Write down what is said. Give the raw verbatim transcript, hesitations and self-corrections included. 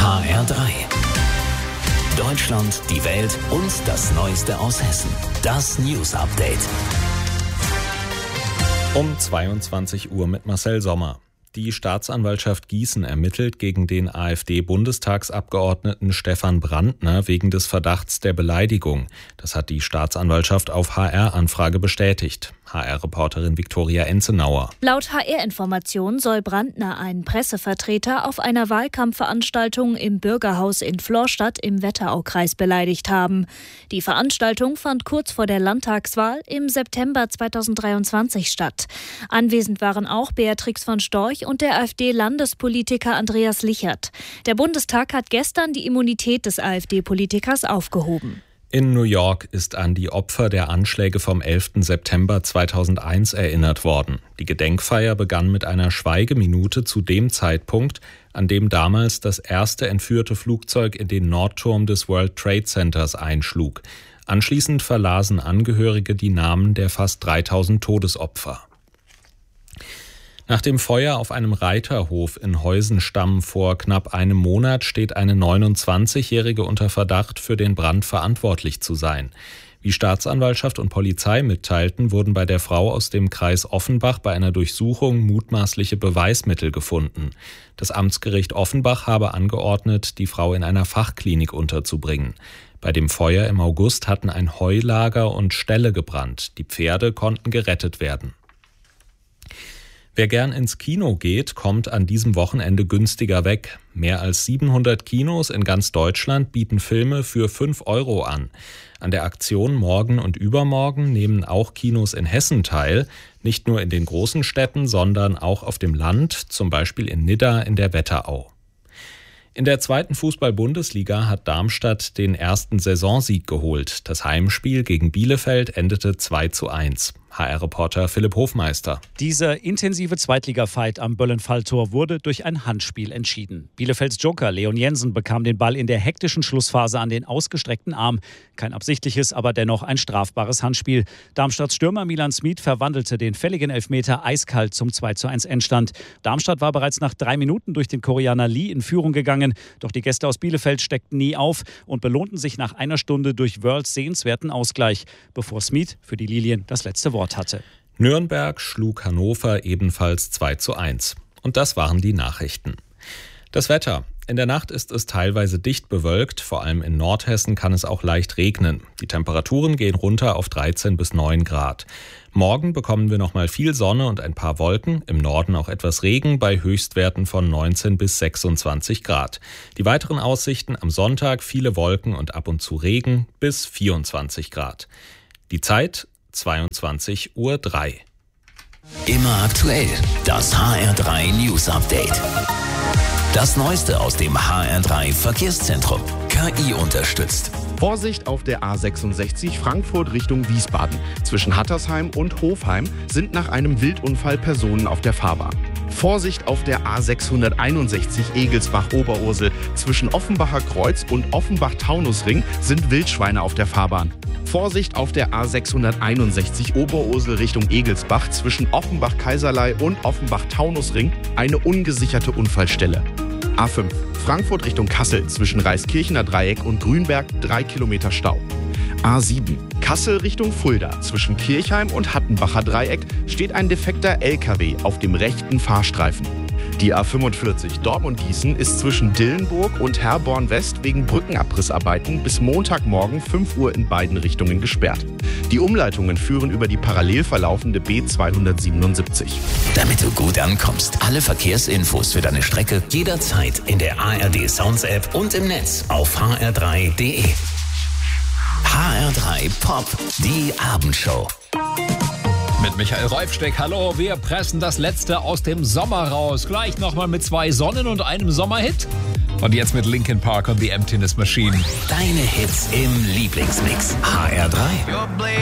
H R drei. Deutschland, die Welt und das Neueste aus Hessen. Das News Update. Um zweiundzwanzig Uhr mit Marcel Sommer. Die Staatsanwaltschaft Gießen ermittelt gegen den AfD-Bundestagsabgeordneten Stefan Brandner wegen des Verdachts der Beleidigung. Das hat die Staatsanwaltschaft auf H R-Anfrage bestätigt. H R-Reporterin Viktoria Enzenauer. Laut H R-Informationen soll Brandner einen Pressevertreter auf einer Wahlkampfveranstaltung im Bürgerhaus in Florstadt im Wetteraukreis beleidigt haben. Die Veranstaltung fand kurz vor der Landtagswahl im September zweitausenddreiundzwanzig statt. Anwesend waren auch Beatrix von Storch und der AfD-Landespolitiker Andreas Lichert. Der Bundestag hat gestern die Immunität des AfD-Politikers aufgehoben. In New York ist an die Opfer der Anschläge vom elften September zweitausendeins erinnert worden. Die Gedenkfeier begann mit einer Schweigeminute zu dem Zeitpunkt, an dem damals das erste entführte Flugzeug in den Nordturm des World Trade Centers einschlug. Anschließend verlasen Angehörige die Namen der fast dreitausend Todesopfer. Nach dem Feuer auf einem Reiterhof in Heusenstamm vor knapp einem Monat steht eine neunundzwanzigjährige unter Verdacht, für den Brand verantwortlich zu sein. Wie Staatsanwaltschaft und Polizei mitteilten, wurden bei der Frau aus dem Kreis Offenbach bei einer Durchsuchung mutmaßliche Beweismittel gefunden. Das Amtsgericht Offenbach habe angeordnet, die Frau in einer Fachklinik unterzubringen. Bei dem Feuer im August hatten ein Heulager und Ställe gebrannt. Die Pferde konnten gerettet werden. Wer gern ins Kino geht, kommt an diesem Wochenende günstiger weg. Mehr als siebenhundert Kinos in ganz Deutschland bieten Filme für fünf Euro an. An der Aktion morgen und übermorgen nehmen auch Kinos in Hessen teil. Nicht nur in den großen Städten, sondern auch auf dem Land, zum Beispiel in Nidda in der Wetterau. In der zweiten Fußball-Bundesliga hat Darmstadt den ersten Saisonsieg geholt. Das Heimspiel gegen Bielefeld endete zwei zu eins. H R-Reporter Philipp Hofmeister. Dieser intensive Zweitliga-Fight am Böllenfalltor wurde durch ein Handspiel entschieden. Bielefelds Joker Leon Jensen bekam den Ball in der hektischen Schlussphase an den ausgestreckten Arm. Kein absichtliches, aber dennoch ein strafbares Handspiel. Darmstadts Stürmer Milan Smith verwandelte den fälligen Elfmeter eiskalt zum zwei zu eins Endstand. Darmstadt war bereits nach drei Minuten durch den Koreaner Lee in Führung gegangen. Doch die Gäste aus Bielefeld steckten nie auf und belohnten sich nach einer Stunde durch Wörls sehenswerten Ausgleich, bevor Smith für die Lilien das letzte Wort hatte. Nürnberg schlug Hannover ebenfalls zwei zu eins. Und das waren die Nachrichten. Das Wetter. In der Nacht ist es teilweise dicht bewölkt, vor allem in Nordhessen kann es auch leicht regnen. Die Temperaturen gehen runter auf dreizehn bis neun Grad. Morgen bekommen wir nochmal viel Sonne und ein paar Wolken, im Norden auch etwas Regen bei Höchstwerten von neunzehn bis sechsundzwanzig Grad. Die weiteren Aussichten am Sonntag viele Wolken und ab und zu Regen bis vierundzwanzig Grad. Die Zeit zweiundzwanzig Uhr drei. Immer aktuell, das H R drei News Update. Das Neueste aus dem H R drei Verkehrszentrum. K I unterstützt. Vorsicht auf der A sechsundsechzig Frankfurt Richtung Wiesbaden. Zwischen Hattersheim und Hofheim sind nach einem Wildunfall Personen auf der Fahrbahn. Vorsicht auf der A sechshunderteinundsechzig Egelsbach-Oberursel. Zwischen Offenbacher Kreuz und Offenbach-Taunusring sind Wildschweine auf der Fahrbahn. Vorsicht auf der A sechshunderteinundsechzig Oberursel Richtung Egelsbach. Zwischen Offenbach-Kaiserlei und Offenbach-Taunusring eine ungesicherte Unfallstelle. A fünf Frankfurt Richtung Kassel. Zwischen Reiskirchener Dreieck und Grünberg drei Kilometer Stau. A sieben Kassel Richtung Fulda. Zwischen Kirchheim und Hattenbacher Dreieck steht ein defekter L K W auf dem rechten Fahrstreifen. Die A fünfundvierzig Dortmund-Gießen ist zwischen Dillenburg und Herborn West wegen Brückenabrissarbeiten bis Montagmorgen fünf Uhr in beiden Richtungen gesperrt. Die Umleitungen führen über die parallel verlaufende B zweihundertsiebenundsiebzig. Damit du gut ankommst, alle Verkehrsinfos für deine Strecke jederzeit in der A R D Sounds App und im Netz auf h r drei punkt d e. H R drei Pop, die Abendshow. Mit Michael Räufsteck, hallo, wir pressen das Letzte aus dem Sommer raus. Gleich nochmal mit zwei Sonnen- und einem Sommerhit. Und jetzt mit Linkin Park und The Emptiness Machine. Deine Hits im Lieblingsmix. H R drei.